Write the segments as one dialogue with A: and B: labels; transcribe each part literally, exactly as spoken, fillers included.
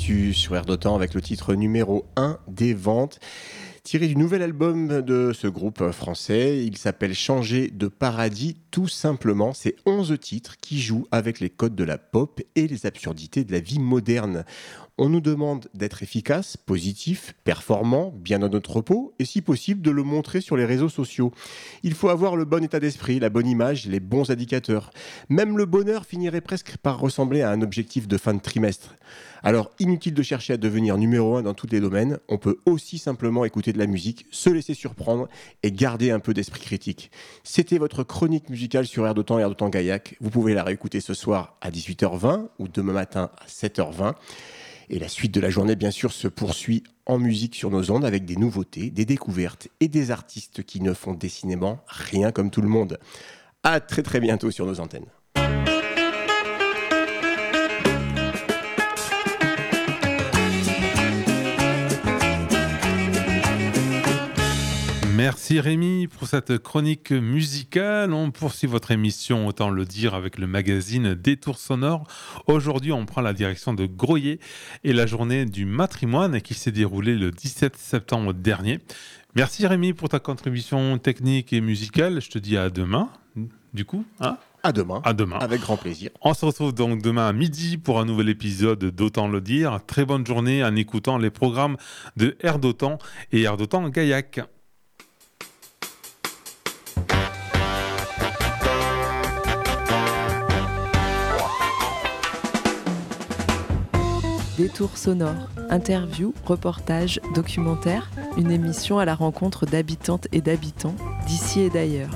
A: Tissu sur Air d'Otan avec le titre numéro un des ventes, tiré du nouvel album de ce groupe français. Il s'appelle Changer de paradis, tout simplement. C'est onze titres qui jouent avec les codes de la pop et les absurdités de la vie moderne. On nous demande d'être efficace, positif, performant, bien dans notre repos et si possible de le montrer sur les réseaux sociaux. Il faut avoir le bon état d'esprit, la bonne image, les bons indicateurs. Même le bonheur finirait presque par ressembler à un objectif de fin de trimestre. Alors inutile de chercher à devenir numéro un dans tous les domaines, on peut aussi simplement écouter de la musique, se laisser surprendre et garder un peu d'esprit critique. C'était votre chronique musicale sur Air d'Otan et Air d'Otan Gaillac. Vous pouvez la réécouter ce soir à dix-huit heures vingt ou demain matin à sept heures vingt. Et la suite de la journée, bien sûr, se poursuit en musique sur nos ondes avec des nouveautés, des découvertes et des artistes qui ne font décidément rien comme tout le monde. À très très bientôt sur nos antennes.
B: Merci Rémi pour cette chronique musicale. On poursuit votre émission, autant le dire, avec le magazine Détour sonore. Aujourd'hui, on prend la direction de Groyers et la journée du matrimoine qui s'est déroulée le dix-sept septembre dernier. Merci Rémi pour ta contribution technique et musicale. Je te dis à demain, du coup. Hein
A: À demain.
B: À demain.
A: Avec grand plaisir.
B: On se retrouve donc demain à midi pour un nouvel épisode d'Autant le dire. Très bonne journée en écoutant les programmes de Air d'Otan et Air d'Otan Gaillac.
C: Détour sonore, interview, reportage, documentaire, une émission à la rencontre d'habitantes et d'habitants d'ici et d'ailleurs.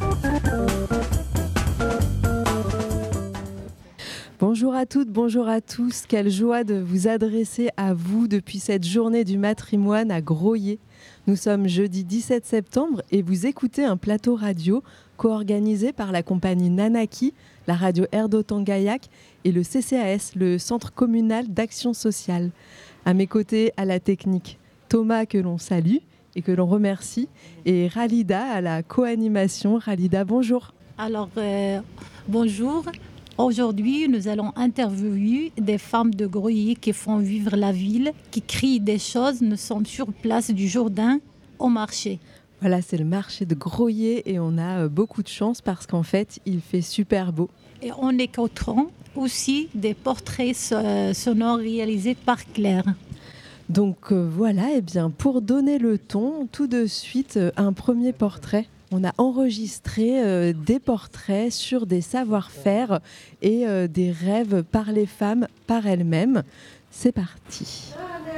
C: Bonjour à toutes, bonjour à tous. Quelle joie de vous adresser à vous depuis cette journée du matrimoine à Groyers. Nous sommes jeudi dix-sept septembre et vous écoutez un plateau radio co-organisé par la compagnie Nanaki, la radio Air d'Otan Gaillac et le C C A S, le Centre communal d'action sociale. À mes côtés, à la technique, Thomas que l'on salue et que l'on remercie et Ralida à la co-animation. Ralida, bonjour.
D: Alors, euh, bonjour. Aujourd'hui, nous allons interviewer des femmes de Groyers qui font vivre la ville, qui crient des choses. Nous sommes sur place du Jourdain au marché.
C: Voilà, c'est le marché de Groyers et on a beaucoup de chance parce qu'en fait, il fait super beau.
D: Et on écoutera aussi des portraits sonores réalisés par Claire.
C: Donc euh, voilà, et bien pour donner le ton, tout de suite, euh, un premier portrait. On a enregistré euh, des portraits sur des savoir-faire et euh, des rêves par les femmes, par elles-mêmes. C'est parti.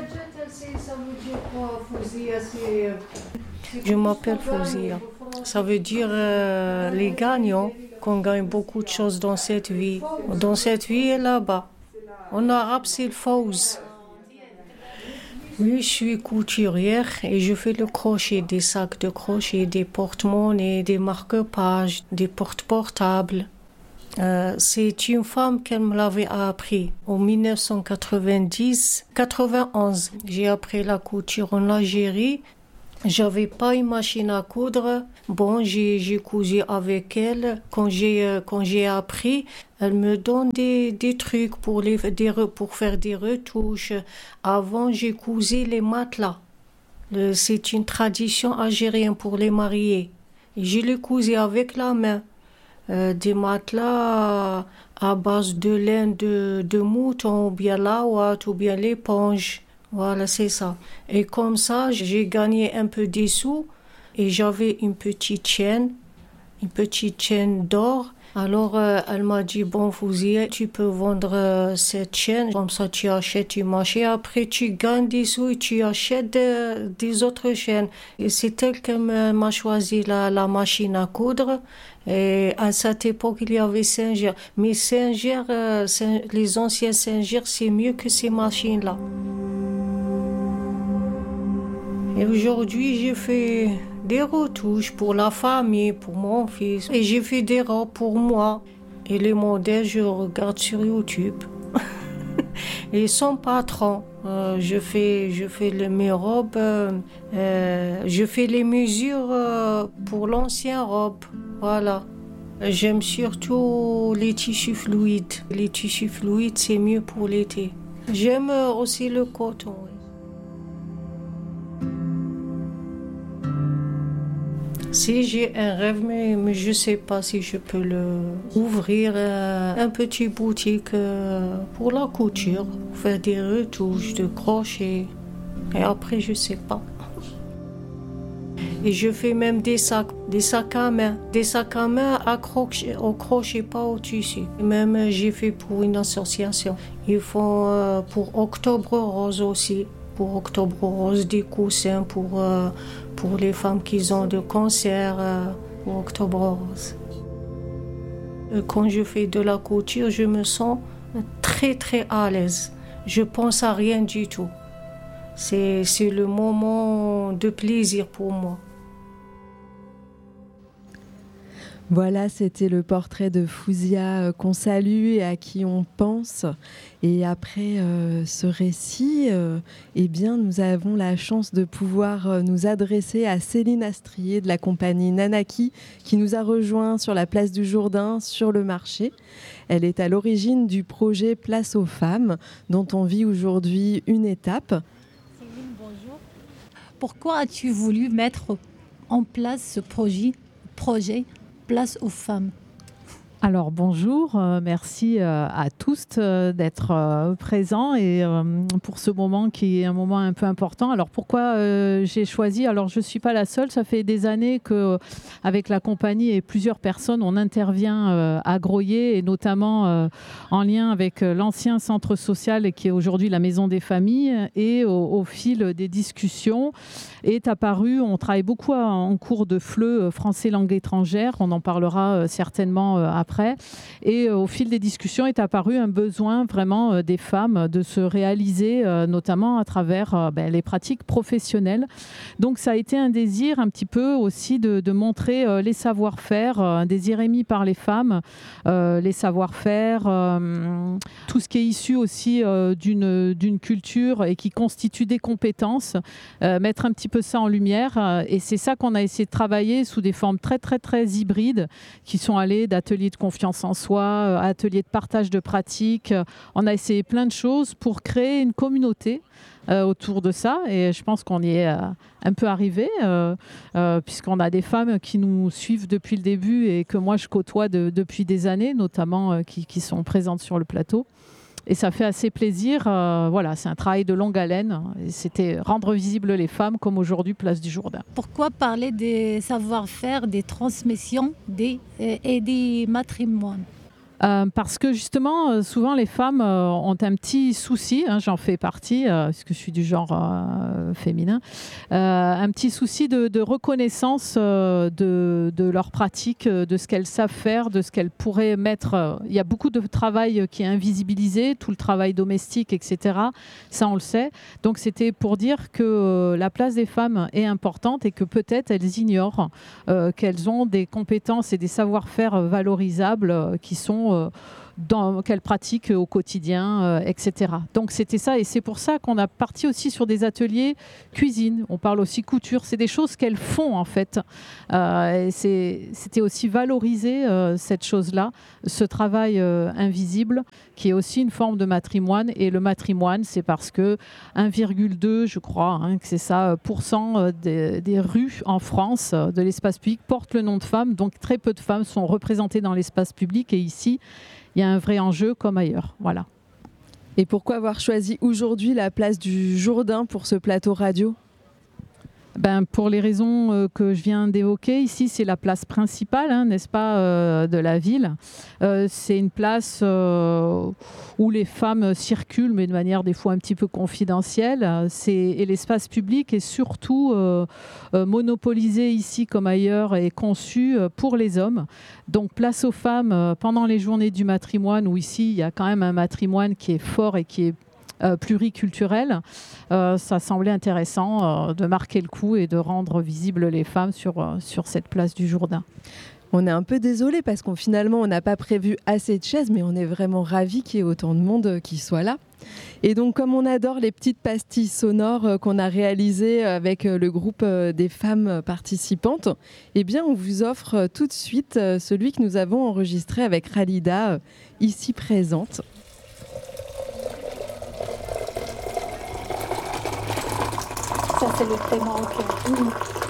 E: Je m'appelle Fouzia. Ça veut dire euh, les gagnants, qu'on gagne beaucoup de choses dans cette vie. Dans cette vie et là-bas. En arabe, c'est le Fouz. Oui, je suis couturière et je fais le crochet, des sacs de crochet, des porte-monnaies, des marque-pages, des porte-portables. Euh, c'est une femme qui me l'avait appris en dix-neuf cent quatre-vingt-dix quatre-vingt-onze. J'ai appris la couture en Algérie. J'avais pas une machine à coudre. Bon, j'ai, j'ai cousu avec elle. Quand j'ai, euh, quand j'ai appris, elle me donne des, des trucs pour, les, des, pour faire des retouches. Avant, j'ai cousu les matelas. Le, c'est une tradition algérienne pour les mariés. Et je les cousu avec la main. Euh, des matelas à, à base de laine de, de mouton, ou bien la ouate, ou bien l'éponge. Voilà, c'est ça. Et comme ça, j'ai gagné un peu des sous et j'avais une petite chaîne, une petite chaîne d'or. Alors, euh, elle m'a dit, bon, Fouzia, tu peux vendre euh, cette chaîne. Comme ça, tu achètes une machine. Après, tu gagnes des sous et tu achètes de, des autres chaînes. Et c'est elle qui m'a choisi la, la machine à coudre. Et à cette époque, il y avait Singer. Mais Singer, euh, les anciens Singer, c'est mieux que ces machines-là. Et aujourd'hui, j'ai fait des retouches pour la famille, pour mon fils. Et j'ai fait des robes pour moi. Et les modèles, je regarde sur YouTube. Et son patron, euh, je fais, je fais les, mes robes, euh, euh, je fais les mesures euh, pour l'ancienne robe. Voilà. J'aime surtout les tissus fluides. Les tissus fluides, c'est mieux pour l'été. J'aime aussi le coton. Oui. Si j'ai un rêve, mais, mais je ne sais pas si je peux le ouvrir euh, un petit boutique euh, pour la couture, faire des retouches de crochet. Et après, je ne sais pas. Et je fais même des sacs, des sacs à main, des sacs à main à crochet, au crochet, pas au tissu. Et même j'ai fait pour une association. Ils font euh, pour Octobre Rose aussi. Pour Octobre Rose, des coussins pour, euh, pour les femmes qui ont des cancers, euh, pour Octobre Rose. Et quand je fais de la couture, je me sens très très à l'aise. Je pense à rien du tout. C'est, c'est le moment de plaisir pour moi.
C: Voilà, c'était le portrait de Fouzia euh, qu'on salue et à qui on pense. Et après euh, ce récit, euh, eh bien, nous avons la chance de pouvoir euh, nous adresser à Céline Astrier de la compagnie Nanaki qui nous a rejoints sur la place du Jourdain, sur le marché. Elle est à l'origine du projet Place aux femmes, dont on vit aujourd'hui une étape.
D: Céline, bonjour. Pourquoi as-tu voulu mettre en place ce projet, projet Place aux femmes?
F: Alors bonjour, euh, merci euh, à tous euh, d'être euh, présents et euh, pour ce moment qui est un moment un peu important. Alors pourquoi euh, j'ai choisi? Alors je ne suis pas la seule, ça fait des années qu'avec la compagnie et plusieurs personnes, on intervient euh, à Groyer et notamment euh, en lien avec l'ancien centre social qui est aujourd'hui la Maison des Familles et au, au fil des discussions est apparu, on travaille beaucoup en cours de F L E français langue étrangère, on en parlera certainement après. Et au fil des discussions est apparu un besoin vraiment des femmes de se réaliser, notamment à travers ben, les pratiques professionnelles. Donc ça a été un désir un petit peu aussi de, de montrer les savoir-faire, un désir émis par les femmes, euh, les savoir-faire, euh, tout ce qui est issu aussi euh, d'une, d'une culture et qui constitue des compétences, euh, mettre un petit peu ça en lumière. Et c'est ça qu'on a essayé de travailler sous des formes très très très hybrides qui sont allées d'ateliers de confiance en soi, ateliers de partage de pratiques. On a essayé plein de choses pour créer une communauté euh, autour de ça et je pense qu'on y est euh, un peu arrivé euh, euh, puisqu'on a des femmes qui nous suivent depuis le début et que moi je côtoie de, depuis des années, notamment euh, qui, qui sont présentes sur le plateau. Et ça fait assez plaisir. Euh, voilà, c'est un travail de longue haleine. Et c'était rendre visibles les femmes, comme aujourd'hui, Place du Jourdain.
D: Pourquoi parler des savoir-faire, des transmissions des, et des matrimoines?
F: Euh, parce que justement, euh, souvent les femmes euh, ont un petit souci, hein, j'en fais partie, euh, puisque je suis du genre euh, féminin, euh, un petit souci de, de reconnaissance euh, de, de leur pratique, de ce qu'elles savent faire, de ce qu'elles pourraient mettre. Il y a beaucoup de travail qui est invisibilisé, tout le travail domestique, et cetera. Ça, on le sait. Donc c'était pour dire que euh, la place des femmes est importante et que peut-être elles ignorent euh, qu'elles ont des compétences et des savoir-faire valorisables euh, qui sont dans qu'elles pratiquent au quotidien, euh, et cetera. Donc c'était ça et c'est pour ça qu'on a parti aussi sur des ateliers cuisine. On parle aussi couture. C'est des choses qu'elles font en fait. Euh, et c'est, c'était aussi valoriser euh, cette chose-là, ce travail euh, invisible qui est aussi une forme de matrimoine. Et le matrimoine, c'est parce que un virgule deux, je crois, hein, que c'est ça, pour cent des, des rues en France, de l'espace public, portent le nom de femmes. Donc très peu de femmes sont représentées dans l'espace public. Et ici, il y a un vrai enjeu comme ailleurs. Voilà.
C: Et pourquoi avoir choisi aujourd'hui la place du Jourdain pour ce plateau radio ?
F: Ben, pour les raisons euh, que je viens d'évoquer, ici c'est la place principale, hein, n'est-ce pas, euh, de la ville. Euh, c'est une place euh, où les femmes circulent, mais de manière des fois un petit peu confidentielle. C'est, et l'espace public est surtout euh, euh, monopolisé ici comme ailleurs et conçu euh, pour les hommes. Donc place aux femmes euh, pendant les journées du matrimoine, où ici il y a quand même un matrimoine qui est fort et qui est Euh, pluriculturel, euh, ça semblait intéressant euh, de marquer le coup et de rendre visibles les femmes sur, euh, sur cette place du Jourdain.
C: On est un peu désolé parce qu'on finalement on n'a pas prévu assez de chaises, mais on est vraiment ravis qu'il y ait autant de monde qui soit là. Et donc comme on adore les petites pastilles sonores qu'on a réalisées avec le groupe des femmes participantes, eh bien on vous offre tout de suite celui que nous avons enregistré avec Khalida ici présente.
D: c'est le thé marocain. Mmh.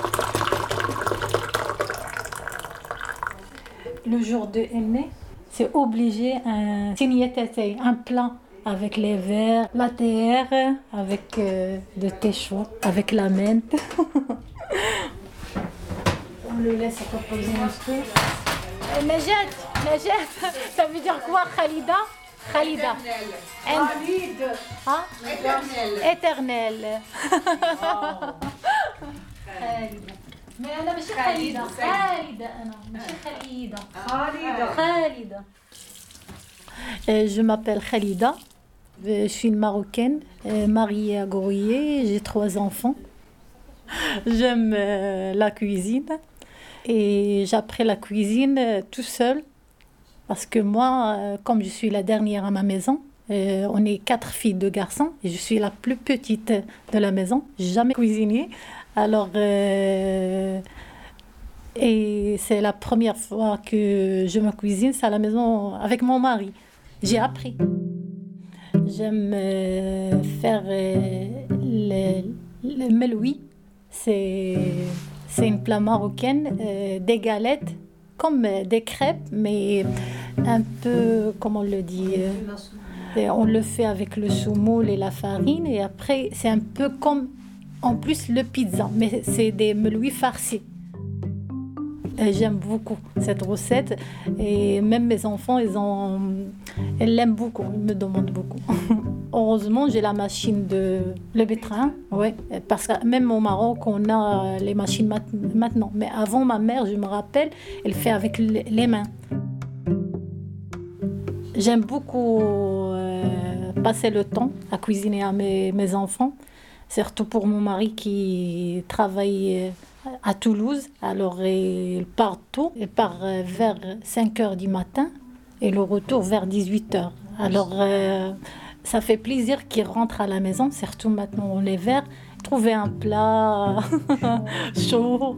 D: Le jour de Henné, c'est obligé un signété, un plat avec les verres, la terre, avec euh, de thé chaud, avec la menthe. On le laisse reposer un peu. Najat, Najat, ça veut dire quoi, Khalida? Khalida. Khalid. Hein? Éternel. Éternel. Khalida. Mais أنا مش خالدة. خالدة أنا مش خالدة. خالدة. خالدة. Je m'appelle Khalida. Je suis une Marocaine, mariée à Groyer. J'ai trois enfants. J'aime la cuisine et j'ai appris la cuisine tout seul. Parce que moi, comme je suis la dernière à ma maison, euh, on est quatre filles, deux garçons, et je suis la plus petite de la maison. J'ai jamais cuisiné. Alors, euh, et c'est la première fois que je me cuisine, c'est à la maison avec mon mari. J'ai appris. J'aime euh, faire euh, le, le meloui. C'est, c'est une plat marocaine, euh, des galettes. Comme des crêpes, mais un peu, comment on le dit, euh, on le fait avec le semoule et la farine, et après, c'est un peu comme, en plus, le pizza, mais c'est des melouis farcis. Et j'aime beaucoup cette recette, et même mes enfants, ils ont, ils l'aiment beaucoup, ils me demandent beaucoup. Heureusement, j'ai la machine de le pétrin, ouais, parce que même au Maroc, on a les machines mat- maintenant. Mais avant, ma mère, je me rappelle, elle fait avec les mains. J'aime beaucoup euh, passer le temps à cuisiner à mes, mes enfants, surtout pour mon mari qui travaille à Toulouse. Alors, il part tôt, il part vers cinq heures du matin et le retour vers dix-huit heures. Alors, euh, ça fait plaisir qu'il rentre à la maison, surtout maintenant l'hiver, trouver un plat chaud.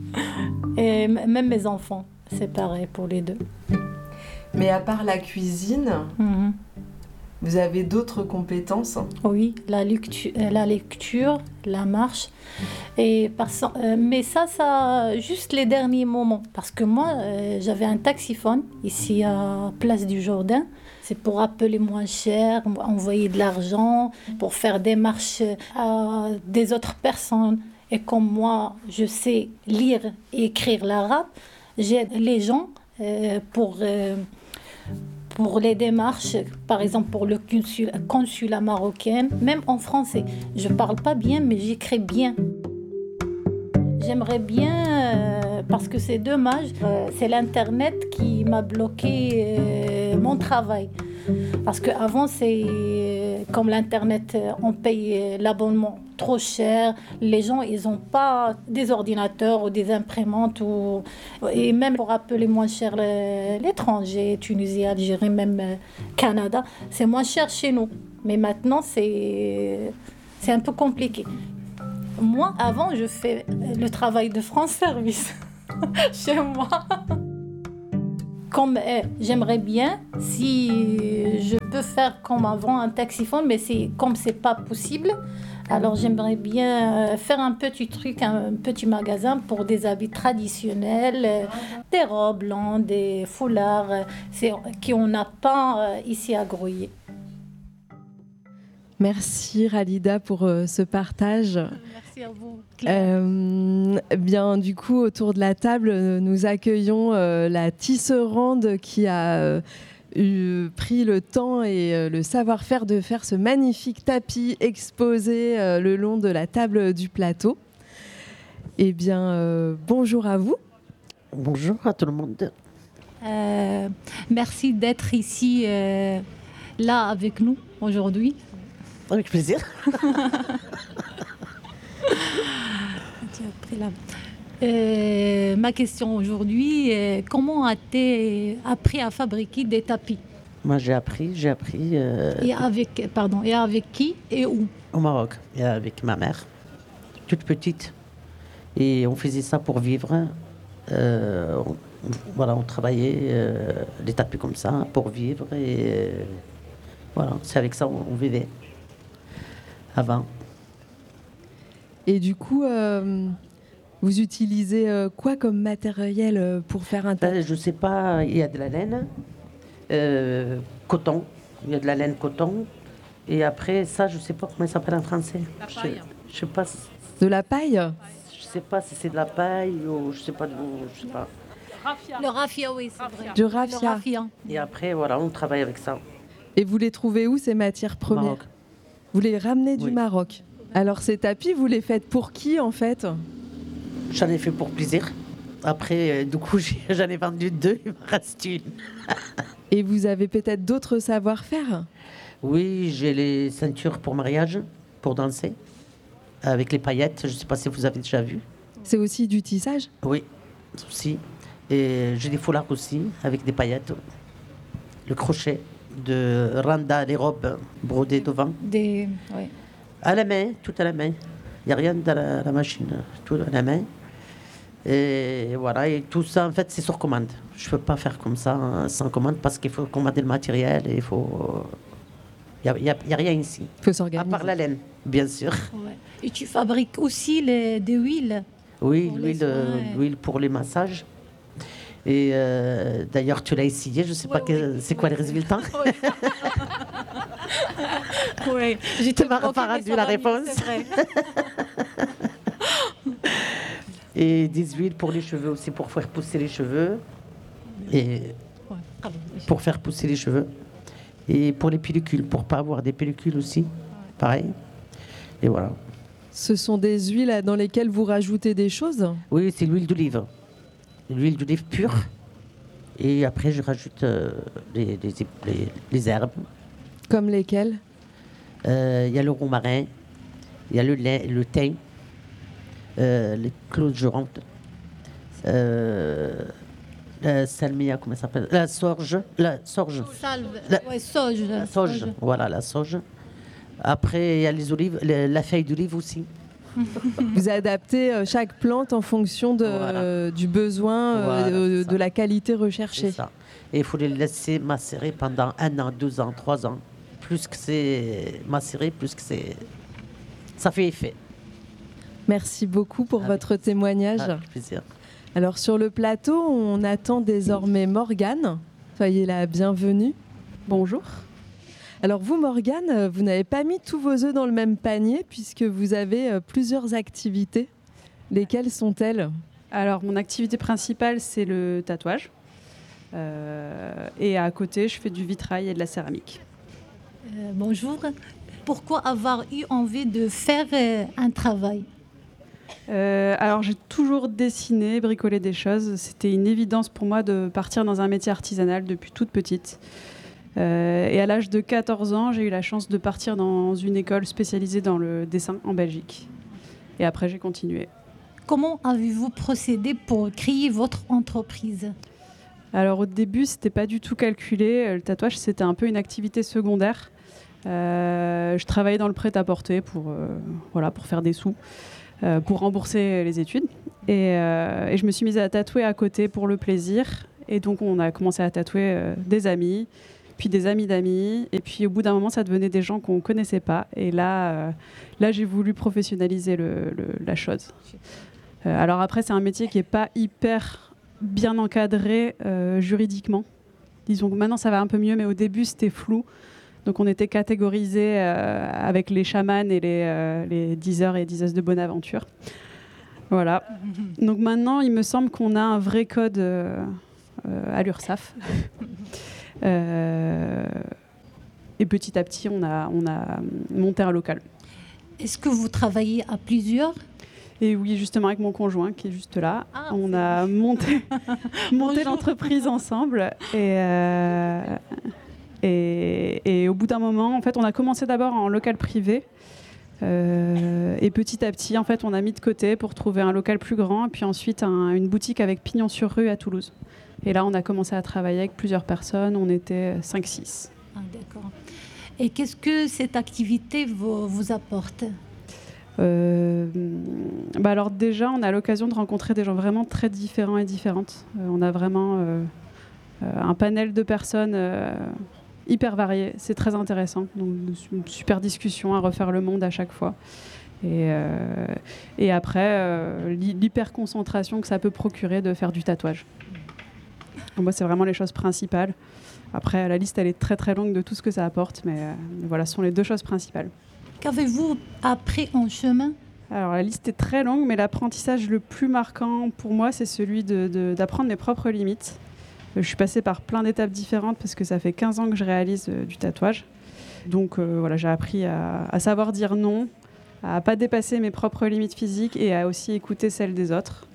D: Et même mes enfants, c'est pareil pour les deux.
C: Mais à part la cuisine,
D: mm-hmm.
C: vous avez d'autres compétences?
D: Oui, la lecture, la, lecture, la marche. Et par, euh, mais ça, ça, juste les derniers moments. Parce que moi, euh, j'avais un taxiphone ici à Place du Jourdain. C'est pour appeler moins cher, envoyer de l'argent, pour faire des marches à des autres personnes. Et comme moi, je sais lire et écrire l'arabe, j'aide les gens euh, pour, euh, pour les démarches, par exemple pour le consul, consulat marocain, même en français. Je ne parle pas bien, mais j'écris bien. J'aimerais bien, euh, parce que c'est dommage, euh, c'est l'Internet qui m'a bloqué euh, mon travail. Parce qu'avant, c'est euh, comme l'Internet, on paye l'abonnement trop cher. Les gens, ils n'ont pas des ordinateurs ou des imprimantes. Ou, et même pour appeler moins cher l'étranger, Tunisie, Algérie, même euh, Canada, c'est moins cher chez nous. Mais maintenant, c'est, c'est un peu compliqué. Moi, avant, je fais le travail de France Service chez moi. Comme eh, j'aimerais bien, si je peux faire comme avant un taxiphone, mais c'est, comme c'est pas possible, alors j'aimerais bien faire un petit truc, un petit magasin pour des habits traditionnels, des robes blanches, des foulards, c'est, qu'on n'a pas ici à Groyer.
C: Merci Khalida pour euh, ce partage.
D: Merci à vous.
C: Euh, bien, du coup, autour de la table, nous accueillons euh, la tisserande qui a euh, eu, pris le temps et euh, le savoir-faire de faire ce magnifique tapis exposé euh, le long de la table du plateau. Eh bien, euh, bonjour à vous.
G: Bonjour à tout le monde.
D: Euh, merci d'être ici, euh, là avec nous aujourd'hui.
G: Avec plaisir.
D: euh, ma question aujourd'hui est comment as-tu appris à fabriquer des tapis?
G: Moi, j'ai appris, j'ai appris. Euh,
D: et avec, pardon, et avec qui et où?
G: Au Maroc, et avec ma mère, toute petite. Et on faisait ça pour vivre. Euh, on, voilà, on travaillait euh, des tapis comme ça pour vivre. Et euh, voilà, c'est avec ça qu'on on vivait. Avant.
C: Et du coup, euh, vous utilisez euh, quoi comme matériel euh, pour faire un tatouage?
G: Ben, je sais pas, il y a de la laine, euh, coton, il y a de la laine coton. Et après, ça, je sais pas comment ça s'appelle en français.
F: La
G: Je,
F: paille.
G: je sais pas, si-
C: De la paille?
G: je sais pas si c'est de la paille ou je sais pas, de- je sais pas.
F: Raffia.
D: Le raffia, oui, c'est vrai.
C: Du
D: Le
C: raffia.
D: raffia.
G: Et après, voilà, on travaille avec ça.
C: Et vous les trouvez où, ces matières premières?
G: Maroc.
C: Vous les ramenez du
G: Oui.
C: Maroc. Alors ces tapis, vous les faites pour qui en fait?
G: J'en ai fait pour plaisir. Après, euh, du coup, j'ai- j'en ai vendu deux, il me reste une.
C: Et vous avez peut-être d'autres savoir-faire?
G: Oui, j'ai les ceintures pour mariage, pour danser, avec les paillettes. Je sais pas si vous avez déjà vu.
C: C'est aussi du tissage?
G: Oui, aussi. Et j'ai des foulards aussi, avec des paillettes. Le crochet de Randa, les robes brodées devant.
D: Des... ouais.
G: À la main, tout à la main. Il n'y a rien dans la, la machine, tout à la main. Et voilà, et tout ça, en fait, c'est sur commande. Je ne peux pas faire comme ça hein, sans commande parce qu'il faut commander le matériel et il faut... Il n'y a, il y a rien ici.
C: Il faut
G: À
C: s'organiser.
G: part la laine, bien sûr.
D: Ouais. Et tu fabriques aussi les, des huiles.
G: Oui,
D: Pour les
G: l'huile,
D: soins,
G: euh,
D: ouais.
G: l'huile pour les massages. Et euh, d'ailleurs, tu l'as essayé, je ne sais
D: Ouais,
G: pas que-
D: oui.
G: c'est quoi les résultats.
D: Oui, j'ai
G: Tu m'as pas rendu la réponse.
D: C'est vrai.
G: Et des huiles pour les cheveux aussi, pour faire pousser les cheveux. Et
D: Ouais, pardon.
G: pour faire pousser les cheveux. Et pour les pellicules, pour pas avoir des pellicules aussi. Pareil. Et voilà.
C: Ce sont des huiles dans lesquelles vous rajoutez des choses?
G: Oui, c'est l'huile d'olive. L'huile d'olive pure. Et après, je rajoute euh, les, les- les- les herbes.
C: Comme lesquelles?
G: Euh, Il y a le romarin, il y a le lait, le thym, euh, les clous de geronte, euh, la salmia, comment ça s'appelle? La sorge, la sorge,
D: Salve.
G: La-
D: Ouais, sauge.
G: la sauge, voilà, la sauge. Après, il y a les olives, le- la feuille d'olive aussi.
C: Vous adaptez euh, chaque plante en fonction de,
G: Voilà.
C: euh, du besoin, euh,
G: Voilà,
C: de,
G: c'est
C: de
G: ça.
C: la qualité
G: C'est
C: recherchée.
G: ça. Et il faut les laisser macérer pendant un an, deux ans, trois ans. Plus que c'est macéré, plus que c'est... Ça fait effet.
C: Merci beaucoup pour
G: Avec
C: votre témoignage.
G: Avec plaisir.
C: Alors sur le plateau, on attend désormais Morgane. Soyez la bienvenue.
H: Bonjour.
C: Alors vous, Morgane, euh, vous n'avez pas mis tous vos œufs dans le même panier puisque vous avez euh, plusieurs activités. Lesquelles sont-elles?
H: Alors, mon activité principale, c'est le tatouage. Euh, et à côté, je fais du vitrail et de la céramique.
D: Euh, bonjour. Pourquoi avoir eu envie de faire euh, un travail?
H: Euh, alors, j'ai toujours dessiné, bricolé des choses. C'était une évidence pour moi de partir dans un métier artisanal depuis toute petite. Euh, et à l'âge de quatorze ans, j'ai eu la chance de partir dans une école spécialisée dans le dessin en Belgique. Et après, j'ai continué.
D: Comment avez-vous procédé pour créer votre entreprise?
H: Alors au début, c'était pas du tout calculé. Le tatouage, c'était un peu une activité secondaire. Euh, je travaillais dans le prêt-à-porter pour, euh, voilà, pour faire des sous, euh, pour rembourser les études. Et, euh, et je me suis mise à tatouer à côté pour le plaisir. Et donc on a commencé à tatouer euh, des amis, puis des amis d'amis. Et puis au bout d'un moment, ça devenait des gens qu'on connaissait pas. Et là, euh, là j'ai voulu professionnaliser le- le- la chose. Euh, alors après, c'est un métier qui n'est pas hyper bien encadré euh, juridiquement. Disons que maintenant ça va un peu mieux, mais au début c'était flou. Donc on était catégorisés euh, avec les chamans et les, euh, les diseurs et diseuses de Bonaventure. Voilà. Donc maintenant, il me semble qu'on a un vrai code euh, euh, à l'URSSAF. Euh, et petit à petit, on a, on a monté un local.
D: Est-ce que vous travaillez à plusieurs?
H: Et oui, justement, avec mon conjoint qui est juste là,
D: Ah,
H: on
D: c'est
H: a monté, monté
D: Bonjour.
H: l'entreprise ensemble. Et, euh, et, et au bout d'un moment, en fait, on a commencé d'abord en local privé. Euh, et petit à petit, en fait, on a mis de côté pour trouver un local plus grand. Et puis ensuite, un- une boutique avec pignon sur rue à Toulouse. Et là, on a commencé à travailler avec plusieurs personnes. On était cinq six.
D: Ah, d'accord. Et qu'est-ce que cette activité vous, vous apporte?
H: Euh, bah alors déjà, on a l'occasion de rencontrer des gens vraiment très différents et différentes. Euh, on a vraiment euh, euh, un panel de personnes euh, hyper variées. C'est très intéressant. Donc, une super discussion à refaire le monde à chaque fois. Et, euh, et après, euh, l'hyperconcentration que ça peut procurer de faire du tatouage. Donc moi, c'est vraiment les choses principales. Après, la liste, elle est très très longue de tout ce que ça apporte, mais euh, voilà, ce sont les deux choses principales.
D: Qu'avez-vous appris en chemin ?
H: Alors, la liste est très longue, mais l'apprentissage le plus marquant pour moi, c'est celui de, de, d'apprendre mes propres limites. Je suis passée par plein d'étapes différentes parce que ça fait quinze ans que je réalise euh, du tatouage. Donc euh, voilà, j'ai appris à, à savoir dire non, à pas dépasser mes propres limites physiques et à aussi écouter celles des autres.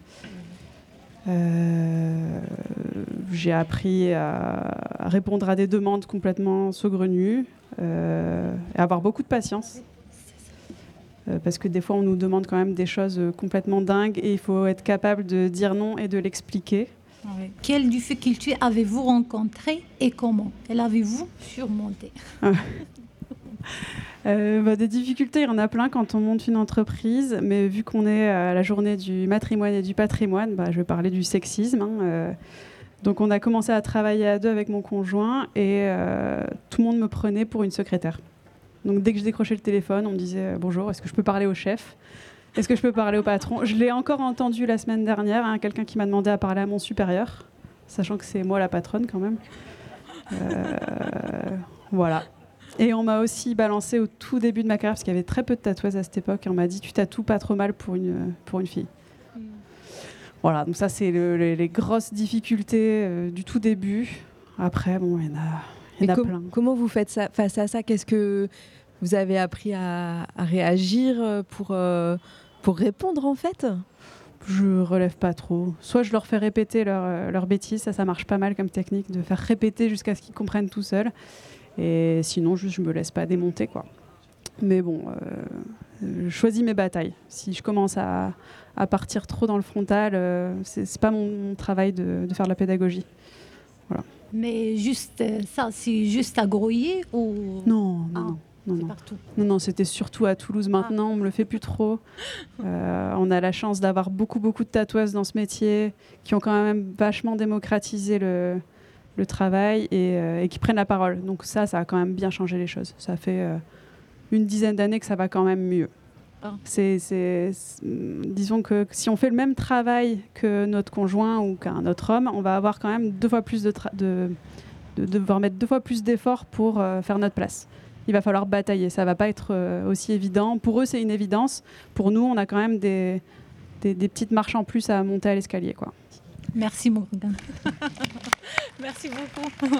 H: Euh, j'ai appris à, à répondre à des demandes complètement saugrenues, euh, et à avoir beaucoup de patience. Euh, parce que des fois, on nous demande quand même des choses complètement dingues et il faut être capable de dire non et de l'expliquer.
D: Oui. Quelles difficultés avez-vous rencontrées et comment les avez-vous surmontées ?
H: Euh, bah, des difficultés, il y en a plein quand on monte une entreprise, mais vu qu'on est à la journée du matrimoine et du patrimoine, bah, je vais parler du sexisme. Hein, euh, donc on a commencé à travailler à deux avec mon conjoint et euh, tout le monde me prenait pour une secrétaire. Donc dès que je décrochais le téléphone, on me disait euh, « Bonjour, est-ce que je peux parler au chef ? Est-ce que je peux parler au patron ?» Je l'ai encore entendu la semaine dernière, hein, quelqu'un qui m'a demandé à parler à mon supérieur, sachant que c'est moi la patronne quand même. Euh, voilà. Et on m'a aussi balancé au tout début de ma carrière, parce qu'il y avait très peu de tatoueuses à cette époque, et on m'a dit « tu tatoues pas trop mal pour une, pour une fille mm. ». Voilà, donc ça c'est le, les, les grosses difficultés euh, du tout début. Après, bon, il y en a, il y en a com- plein.
C: Comment vous faites ça, face à ça ? Qu'est-ce que vous avez appris à, à réagir pour, euh, pour répondre en fait ?
H: Je relève pas trop. Soit je leur fais répéter leurs leur bêtises, ça, ça marche pas mal comme technique, de faire répéter jusqu'à ce qu'ils comprennent tout seuls. Et sinon, juste, je me laisse pas démonter, quoi. Mais bon, euh, je choisis mes batailles. Si je commence à, à partir trop dans le frontal, euh, c'est, c'est pas mon, mon travail de, de faire de la pédagogie. Voilà.
D: Mais juste ça, c'est juste à Groyer ou
H: Non, non,
D: ah,
H: non. Non,
D: c'est
H: non.
D: partout.
H: Non, non, c'était surtout à Toulouse. Maintenant, ah. on me le fait plus trop. Euh, on a la chance d'avoir beaucoup, beaucoup de tatoueuses dans ce métier qui ont quand même vachement démocratisé le, le travail et, euh, et qui prennent la parole. Donc ça, ça a quand même bien changé les choses. Ça fait euh, une dizaine d'années que ça va quand même mieux. Ah. C'est, c'est, c'est, disons que si on fait le même travail que notre conjoint ou qu'un autre homme, on va avoir quand même deux fois plus de, tra- de, de, de devoir mettre deux fois plus d'efforts pour euh, faire notre place. Il va falloir batailler, ça va pas être euh, aussi évident. Pour eux, c'est une évidence. Pour nous, on a quand même des, des, des petites marches en plus à monter à l'escalier, quoi.
D: Merci Morgane. Merci beaucoup.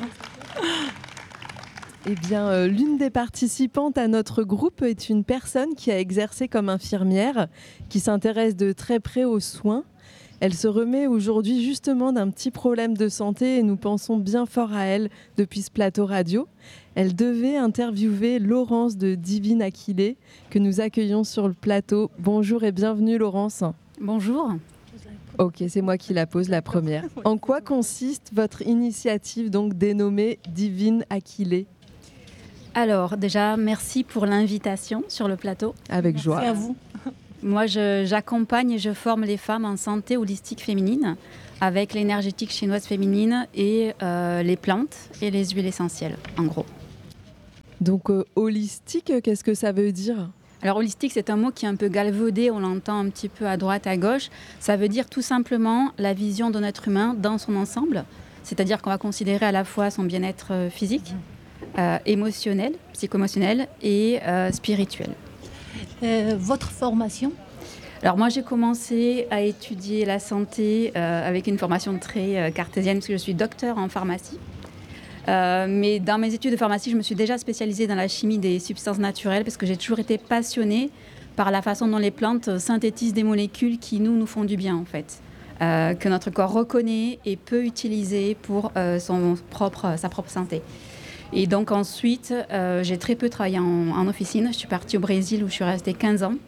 C: Eh bien, euh, l'une des participantes à notre groupe est une personne qui a exercé comme infirmière, qui s'intéresse de très près aux soins. Elle se remet aujourd'hui justement d'un petit problème de santé et nous pensons bien fort à elle depuis ce plateau radio. Elle devait interviewer Laurence de Divine Aquilée, que nous accueillons sur le plateau. Bonjour et bienvenue Laurence.
I: Bonjour.
C: Ok, c'est moi qui la pose la première. En quoi consiste votre initiative donc dénommée Divine Aquilée ?
I: Alors déjà, merci pour l'invitation sur le plateau.
C: Avec
D: merci
C: joie.
D: À vous.
I: Moi, je, j'accompagne et je forme les femmes en santé holistique féminine avec l'énergétique chinoise féminine et euh, les plantes et les huiles essentielles, en gros.
C: Donc, euh, holistique, qu'est-ce que ça veut dire ?
I: Alors, holistique, c'est un mot qui est un peu galvaudé, on l'entend un petit peu à droite, à gauche. Ça veut dire tout simplement la vision d'un être humain dans son ensemble. C'est-à-dire qu'on va considérer à la fois son bien-être physique, euh, émotionnel, psycho-émotionnel et euh, spirituel.
D: Euh, votre formation ?
I: Alors moi, j'ai commencé à étudier la santé euh, avec une formation très euh, cartésienne parce que je suis docteur en pharmacie. Euh, mais dans mes études de pharmacie, je me suis déjà spécialisée dans la chimie des substances naturelles parce que j'ai toujours été passionnée par la façon dont les plantes synthétisent des molécules qui nous, nous font du bien en fait, euh, que notre corps reconnaît et peut utiliser pour euh, son propre, sa propre santé. Et donc ensuite, euh, j'ai très peu travaillé en, en officine. Je suis partie au Brésil où je suis restée quinze ans.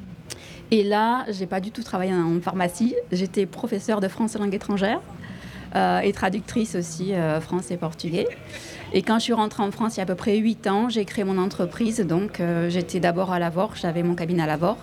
I: Et là, je n'ai pas du tout travaillé en pharmacie. J'étais professeure de français langue étrangère euh, et traductrice aussi euh, français et portugais. Et quand je suis rentrée en France il y a à peu près huit ans, j'ai créé mon entreprise. Donc euh, j'étais d'abord à Lavore, j'avais mon cabinet à Lavore.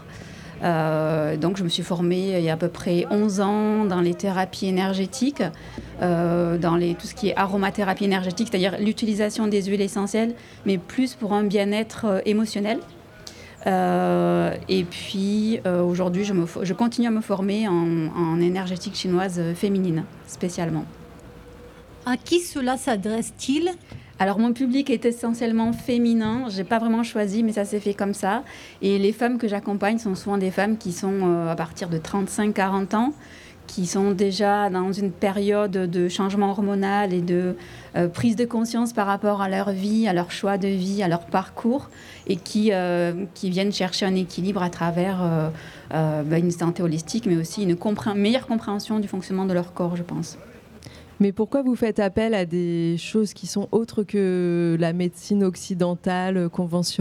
I: Euh, donc je me suis formée il y a à peu près onze ans dans les thérapies énergétiques, euh, dans les, tout ce qui est aromathérapie énergétique, c'est-à-dire l'utilisation des huiles essentielles, mais plus pour un bien-être euh, émotionnel. Euh, et puis euh, aujourd'hui, je, me, je continue à me former en, en énergétique chinoise féminine, spécialement.
D: À qui cela s'adresse-t-il ?
I: Alors mon public est essentiellement féminin, je n'ai pas vraiment choisi, mais ça s'est fait comme ça. Et les femmes que j'accompagne sont souvent des femmes qui sont euh, à partir de trente-cinq à quarante ans, qui sont déjà dans une période de changement hormonal et de euh, prise de conscience par rapport à leur vie, à leur choix de vie, à leur parcours, et qui, euh, qui viennent chercher un équilibre à travers euh, euh, bah, une santé holistique, mais aussi une compré- meilleure compréhension du fonctionnement de leur corps, je pense.
C: Mais pourquoi vous faites appel à des choses qui sont autres que la médecine occidentale conventionnelle ?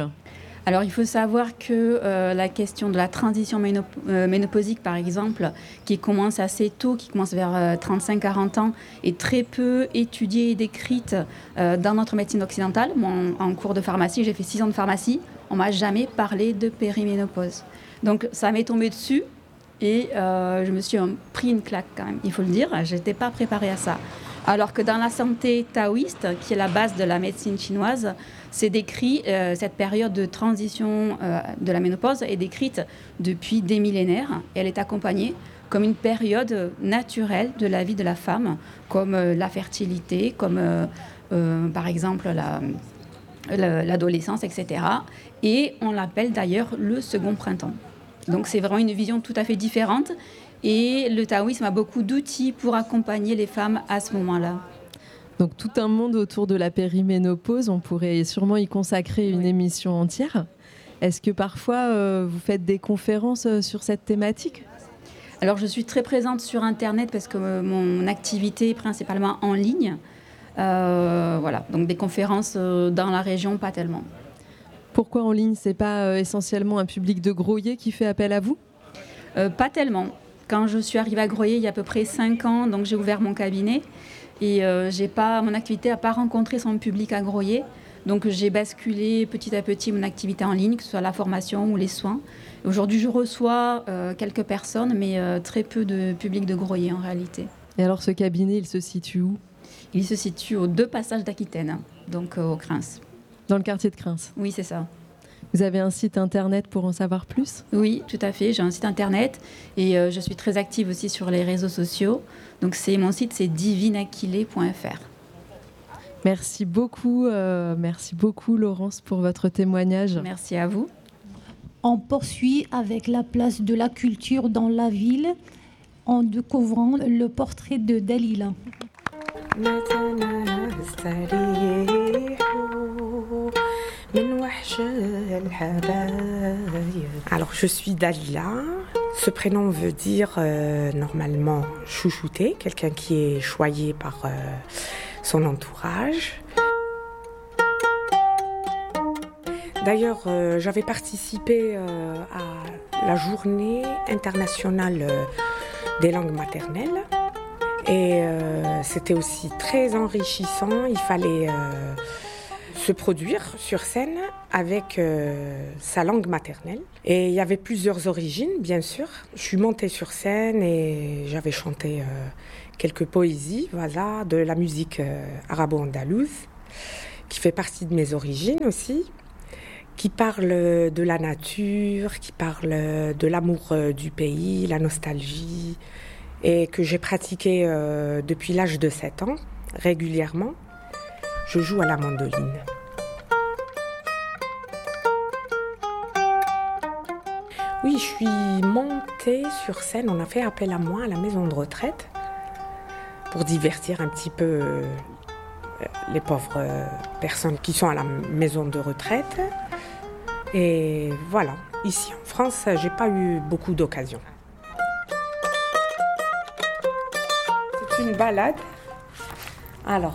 I: Alors, il faut savoir que euh, la question de la transition ménop- euh, ménopausique, par exemple, qui commence assez tôt, qui commence vers euh, trente-cinq à quarante ans, est très peu étudiée et décrite euh, dans notre médecine occidentale. Moi, en, en cours de pharmacie, j'ai fait six ans de pharmacie, on ne m'a jamais parlé de périménopause. Donc, ça m'est tombé dessus et euh, je me suis euh, pris une claque quand même, il faut le dire. Je n'étais pas préparée à ça. Alors que dans la santé taoïste, qui est la base de la médecine chinoise, c'est décrit, euh, cette période de transition euh, de la ménopause est décrite depuis des millénaires. Et elle est accompagnée comme une période naturelle de la vie de la femme, comme euh, la fertilité, comme euh, euh, par exemple la, la, l'adolescence, et cetera. Et on l'appelle d'ailleurs le second printemps. Donc c'est vraiment une vision tout à fait différente. Et le taoïsme a beaucoup d'outils pour accompagner les femmes à ce moment-là.
C: Donc tout un monde autour de la périménopause, on pourrait sûrement y consacrer une oui. émission entière. Est-ce que parfois euh, vous faites des conférences euh, sur cette thématique ?
I: Alors je suis très présente sur Internet parce que euh, mon activité est principalement en ligne. Euh, voilà, donc des conférences euh, dans la région, pas tellement.
C: Pourquoi en ligne ? C'est pas euh, essentiellement un public de Groyers qui fait appel à vous ?
I: euh, Pas tellement. Quand je suis arrivée à Groyers il y a à peu près cinq ans, donc j'ai ouvert mon cabinet. Et euh, j'ai pas, mon activité n'a pas rencontré son public à Groyers. Donc j'ai basculé petit à petit mon activité en ligne, que ce soit la formation ou les soins. Aujourd'hui, je reçois euh, quelques personnes, mais euh, très peu de public de Groyers en réalité.
C: Et alors ce cabinet, il se situe où ?
I: Il se situe aux deux passages d'Aquitaine, donc euh, au Crins.
C: Dans le quartier de Crins ?
I: Oui, c'est ça.
C: Vous avez un site internet pour en savoir plus ?
I: Oui, tout à fait. J'ai un site internet et euh, je suis très active aussi sur les réseaux sociaux. Donc c'est, mon site, c'est divine aquilée point f r.
C: Merci beaucoup, euh, merci beaucoup Laurence pour votre témoignage.
I: Merci à vous.
D: On poursuit avec la place de la culture dans la ville en découvrant le portrait de Dalila.
J: Alors je suis Dalila. Ce prénom veut dire euh, normalement chouchouté, quelqu'un qui est choyé par euh, son entourage. D'ailleurs, euh, j'avais participé euh, à la journée internationale euh, des langues maternelles. Et euh, c'était aussi très enrichissant. Il fallait euh, se produire sur scène avec euh, sa langue maternelle. Et il y avait plusieurs origines, bien sûr. Je suis montée sur scène et j'avais chanté euh, quelques poésies, voilà, de la musique euh, arabo-andalouse, qui fait partie de mes origines aussi, qui parle de la nature, qui parle de l'amour du pays, la nostalgie, et que j'ai pratiqué euh, depuis l'âge de sept ans, régulièrement. Je joue à la mandoline. Oui, je suis montée sur scène, on a fait appel à moi à la maison de retraite pour divertir un petit peu euh, les pauvres euh, personnes qui sont à la maison de retraite. Et voilà, ici en France, j'ai pas eu beaucoup d'occasions. C'est une balade. Alors,